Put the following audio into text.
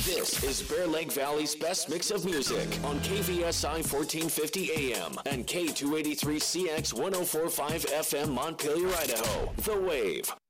This is Bear Lake Valley's best mix of music on KVSI 1450 AM and K283CX 1045 FM Montpelier, Idaho. The Wave.